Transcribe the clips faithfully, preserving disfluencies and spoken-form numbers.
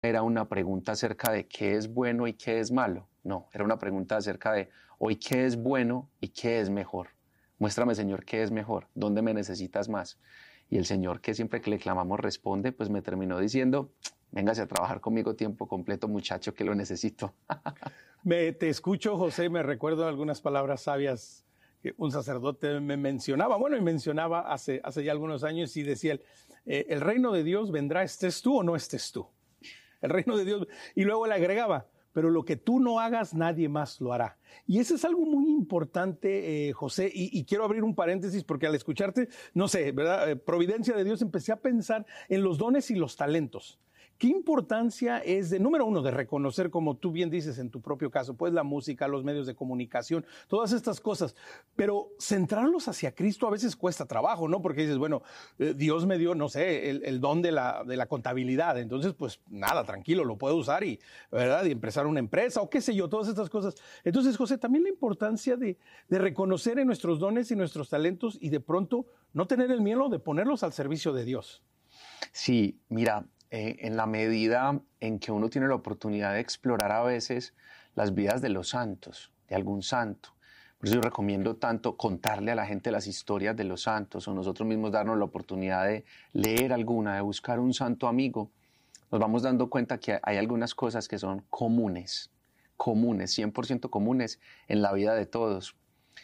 era una pregunta acerca de qué es bueno y qué es malo. No, era una pregunta acerca de hoy qué es bueno y qué es mejor. Muéstrame, Señor, qué es mejor, dónde me necesitas más. Y el Señor, que siempre que le clamamos responde, pues me terminó diciendo, véngase a trabajar conmigo tiempo completo, muchacho, que lo necesito. Me, te escucho, José, me recuerdo algunas palabras sabias que un sacerdote me mencionaba, bueno, y mencionaba hace, hace ya algunos años y decía, el, eh, el reino de Dios vendrá, estés tú o no estés tú. El reino de Dios. Y luego le agregaba, pero lo que tú no hagas, nadie más lo hará. Y eso es algo muy importante, eh, José, y, y quiero abrir un paréntesis porque al escucharte, no sé, ¿verdad? Eh, providencia de Dios, empecé a pensar en los dones y los talentos. ¿Qué importancia es de, número uno, de reconocer, como tú bien dices en tu propio caso, pues la música, los medios de comunicación, todas estas cosas, pero centrarlos hacia Cristo a veces cuesta trabajo, ¿no? Porque dices, bueno, eh, Dios me dio, no sé, el, el don de la, de la contabilidad, entonces pues nada, tranquilo, lo puedo usar y, ¿verdad? Y empezar una empresa o qué sé yo, todas estas cosas. Entonces, José, también la importancia de, de reconocer en nuestros dones y nuestros talentos y de pronto no tener el miedo de ponerlos al servicio de Dios. Sí, mira, Eh, en la medida en que uno tiene la oportunidad de explorar a veces las vidas de los santos, de algún santo. Por eso yo recomiendo tanto contarle a la gente las historias de los santos o nosotros mismos darnos la oportunidad de leer alguna, de buscar un santo amigo. Nos vamos dando cuenta que hay algunas cosas que son comunes, comunes, cien por ciento comunes en la vida de todos.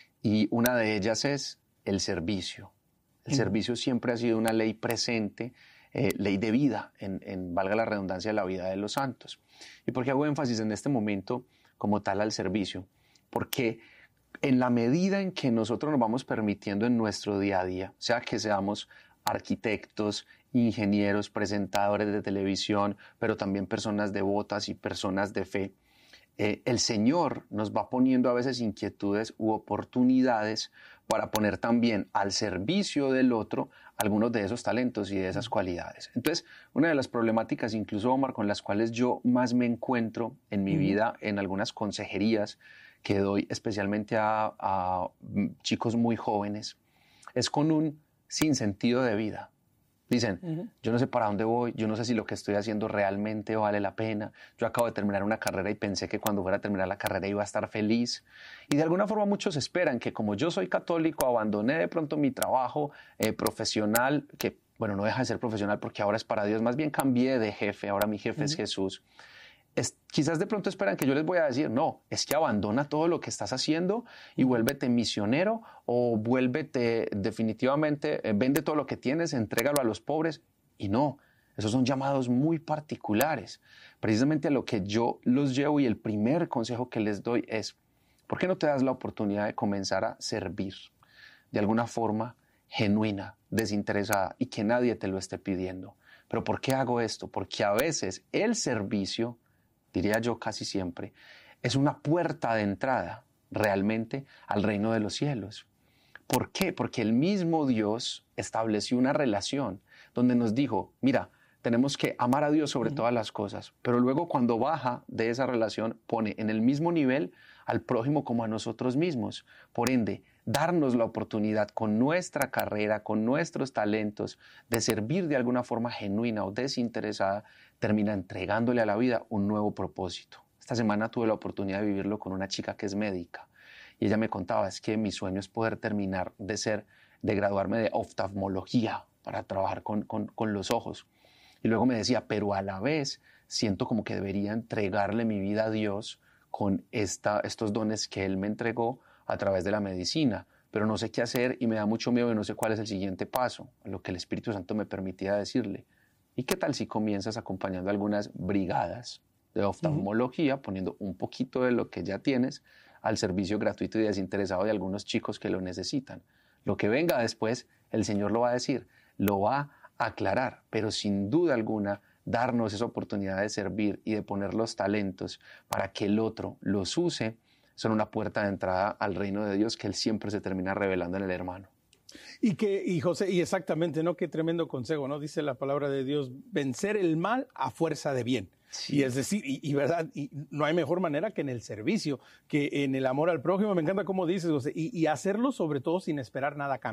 Y una de ellas es el servicio. El mm. servicio siempre ha sido una ley presente, Eh, ley de vida, en, en, valga la redundancia, de la vida de los santos. ¿Y por qué hago énfasis en este momento como tal al servicio? Porque en la medida en que nosotros nos vamos permitiendo en nuestro día a día, sea que seamos arquitectos, ingenieros, presentadores de televisión, pero también personas devotas y personas de fe, eh, el Señor nos va poniendo a veces inquietudes u oportunidades para poner también al servicio del otro algunos de esos talentos y de esas cualidades. Entonces, una de las problemáticas, incluso, Omar, con las cuales yo más me encuentro en mi uh-huh. vida, en algunas consejerías que doy especialmente a, a chicos muy jóvenes, es con un sinsentido de vida. Dicen, uh-huh. yo no sé para dónde voy, yo no sé si lo que estoy haciendo realmente vale la pena. Yo acabo de terminar una carrera y pensé que cuando fuera a terminar la carrera iba a estar feliz. Y de alguna forma muchos esperan que como yo soy católico, abandoné de pronto mi trabajo eh, profesional, que bueno, no deja de ser profesional porque ahora es para Dios, más bien cambié de jefe, ahora mi jefe uh-huh. es Jesús. Es, quizás de pronto esperan que yo les voy a decir, no, es que abandona todo lo que estás haciendo y vuélvete misionero o vuélvete definitivamente, eh, vende todo lo que tienes, entrégalo a los pobres. Y no, esos son llamados muy particulares. Precisamente a lo que yo los llevo y el primer consejo que les doy es, ¿por qué no te das la oportunidad de comenzar a servir de alguna forma genuina, desinteresada y que nadie te lo esté pidiendo? ¿Pero por qué hago esto? Porque a veces el servicio, diría yo casi siempre, es una puerta de entrada realmente al reino de los cielos. ¿Por qué? Porque el mismo Dios estableció una relación donde nos dijo, mira, tenemos que amar a Dios sobre uh-huh. todas las cosas, pero luego cuando baja de esa relación pone en el mismo nivel al prójimo como a nosotros mismos. Por ende, darnos la oportunidad con nuestra carrera, con nuestros talentos, de servir de alguna forma genuina o desinteresada, termina entregándole a la vida un nuevo propósito. Esta semana tuve la oportunidad de vivirlo con una chica que es médica y ella me contaba, es que mi sueño es poder terminar de ser, de graduarme de oftalmología para trabajar con, con, con los ojos. Y luego me decía, pero a la vez siento como que debería entregarle mi vida a Dios con esta, estos dones que Él me entregó a través de la medicina, pero no sé qué hacer y me da mucho miedo y no sé cuál es el siguiente paso, lo que el Espíritu Santo me permitía decirle. ¿Y qué tal si comienzas acompañando algunas brigadas de oftalmología, uh-huh. poniendo un poquito de lo que ya tienes al servicio gratuito y desinteresado de algunos chicos que lo necesitan? Lo que venga después, el Señor lo va a decir, lo va a aclarar, pero sin duda alguna, darnos esa oportunidad de servir y de poner los talentos para que el otro los use, son una puerta de entrada al reino de Dios que Él siempre se termina revelando en el hermano. Y que, y José, y exactamente, ¿no? Qué tremendo consejo, ¿no? Dice la palabra de Dios, vencer el mal a fuerza de bien. Sí. Y es decir, y, y verdad, y no hay mejor manera que en el servicio, que en el amor al prójimo. Me encanta cómo dices, José, y, y hacerlo sobre todo sin esperar nada a cambio.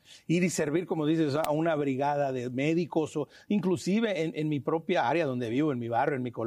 ir y servir, como dices, a una brigada de médicos o inclusive en, en mi propia área donde vivo, en mi barrio, en mi colonia.